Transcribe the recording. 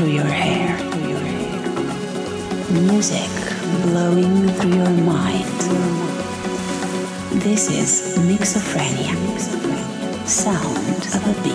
through your hair. Music blowing through your mind. This is Mixophrenia, sound of a beat.